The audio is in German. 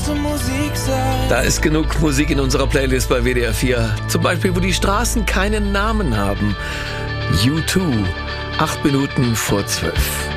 sollte Musik sein. Da ist genug Musik in unserer Playlist bei WDR 4. Zum Beispiel, wo die Straßen keinen Namen haben. U2, 8 Minuten vor 12.